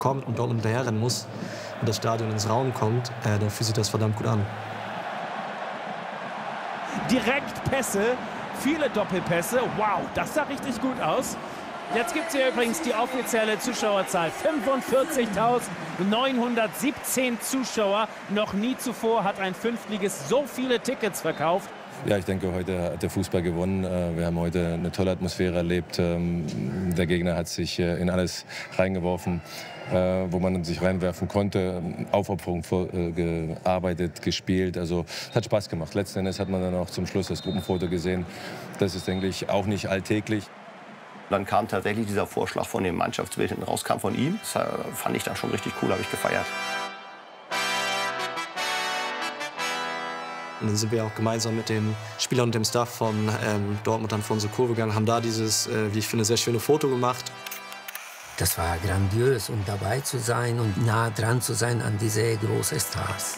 kommt und Dortmund hinterherrennen muss und das Stadion ins Raunen kommt, dann fühlt sich das verdammt gut an. Direkt Pässe, viele Doppelpässe. Wow, das sah richtig gut aus. Jetzt gibt es hier übrigens die offizielle Zuschauerzahl. 45.917 Zuschauer. Noch nie zuvor hat ein Fünftligist so viele Tickets verkauft. Ja, ich denke, heute hat der Fußball gewonnen. Wir haben heute eine tolle Atmosphäre erlebt. Der Gegner hat sich in alles reingeworfen, wo man sich reinwerfen konnte. Aufopferung gearbeitet, gespielt. Also es hat Spaß gemacht. Letzten Endes hat man dann auch zum Schluss das Gruppenfoto gesehen. Das ist, denke ich, auch nicht alltäglich. Dann kam tatsächlich dieser Vorschlag von dem Mannschaftsbild hinten raus, kam von ihm. Das fand ich dann schon richtig cool, habe ich gefeiert. Und dann sind wir auch gemeinsam mit den Spielern und dem Staff von Dortmund dann vor unsere Kurve gegangen, haben da dieses, wie ich finde, sehr schöne Foto gemacht. Das war grandios, um dabei zu sein und nah dran zu sein an diese großen Stars.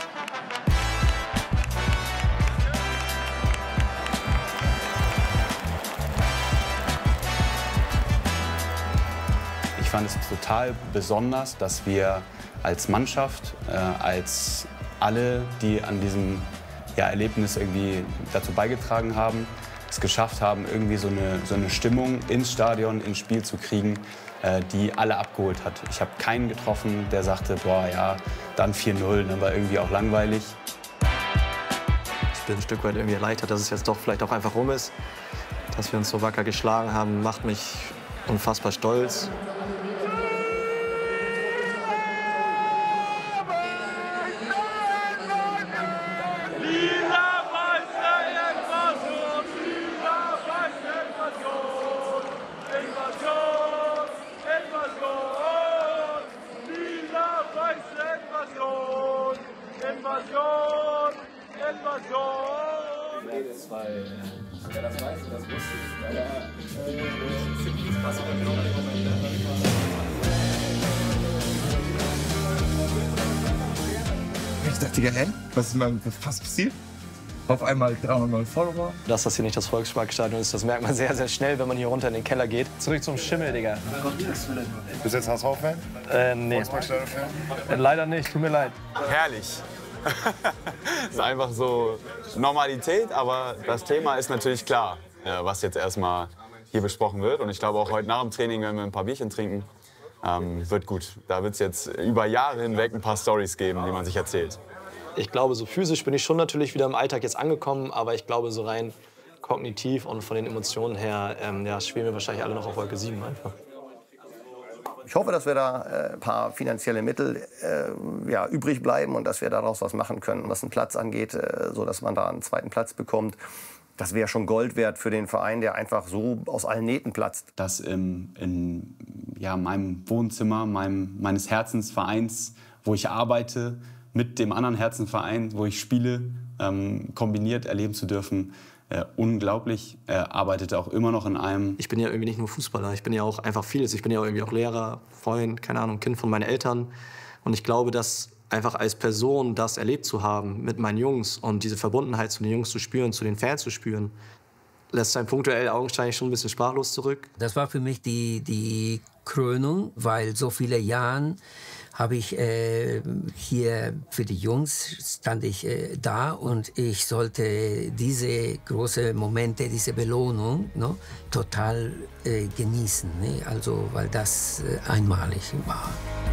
Ich fand es total besonders, dass wir als Mannschaft, als alle, die an diesem Erlebnis irgendwie dazu beigetragen haben, es geschafft haben, irgendwie so eine Stimmung ins Stadion, ins Spiel zu kriegen, die alle abgeholt hat. Ich habe keinen getroffen, der sagte, boah, ja, dann 4-0, dann war irgendwie auch langweilig. Ich bin ein Stück weit irgendwie erleichtert, dass es jetzt doch vielleicht auch einfach rum ist. Dass wir uns so wacker geschlagen haben, macht mich unfassbar stolz. Ich dachte, hä? Was ist mal fast passiert? Auf einmal 300 Follower. Dass das hier nicht das Volksparkstadion ist, das merkt man sehr, sehr schnell, wenn man hier runter in den Keller geht. Zurück zum Schimmel, Digga. Bist du jetzt HSV-Fan? Nee. Volksparkstadion-Fan? Leider nicht, tut mir leid. Herrlich. Ist einfach so Normalität, aber das Thema ist natürlich klar, was jetzt erstmal hier besprochen wird. Und ich glaube auch heute nach dem Training, wenn wir ein paar Bierchen trinken, wird gut. Da wird es jetzt über Jahre hinweg ein paar Storys geben, die man sich erzählt. Ich glaube, so physisch bin ich schon natürlich wieder im Alltag jetzt angekommen, aber ich glaube, so rein kognitiv und von den Emotionen her schweben wir wahrscheinlich alle noch auf Wolke 7 einfach. Ich hoffe, dass wir da ein paar finanzielle Mittel übrig bleiben und dass wir daraus was machen können, was den Platz angeht, sodass man da einen zweiten Platz bekommt. Das wäre schon Gold wert für den Verein, der einfach so aus allen Nähten platzt. Dass in meinem Wohnzimmer, meines Herzensvereins, wo ich arbeite, mit dem anderen Herzensverein, wo ich spiele, kombiniert erleben zu dürfen, unglaublich. Er arbeitet auch immer noch in einem. Ich bin ja irgendwie nicht nur Fußballer, ich bin ja auch einfach vieles. Ich bin ja irgendwie auch Lehrer, Freund, keine Ahnung, Kind von meinen Eltern. Und ich glaube, dass einfach als Person das erlebt zu haben mit meinen Jungs und diese Verbundenheit zu den Jungs zu spüren, zu den Fans zu spüren, lässt einen punktuell augenscheinlich schon ein bisschen sprachlos zurück. Das war für mich die Krönung, weil so viele Jahre habe ich hier für die Jungs stand ich da und ich sollte diese großen Momente, diese Belohnung total genießen, ne? Also weil das einmalig war.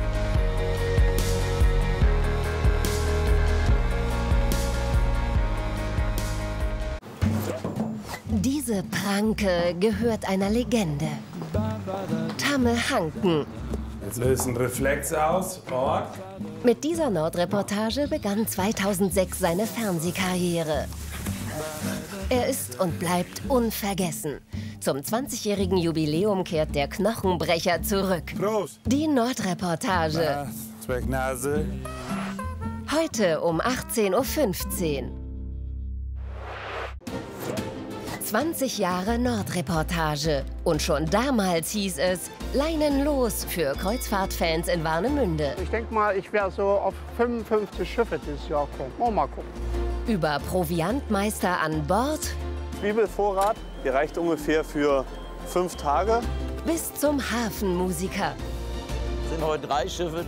Diese Pranke gehört einer Legende. Tamme Hanken. Jetzt löst ein Reflex aus. Ort. Mit dieser Nordreportage begann 2006 seine Fernsehkarriere. Er ist und bleibt unvergessen. Zum 20-jährigen Jubiläum kehrt der Knochenbrecher zurück. Prost. Die Nordreportage. Zwecknase. Heute um 18:15 Uhr. 20 Jahre Nordreportage. Und schon damals hieß es, Leinen los für Kreuzfahrtfans in Warnemünde. Ich denke mal, ich werde so auf 55 Schiffe dieses Jahr kommen. Mal gucken. Über Proviantmeister an Bord. Zwiebelvorrat, der reicht ungefähr für 5 Tage. Bis zum Hafenmusiker. Es sind heute 3 Schiffe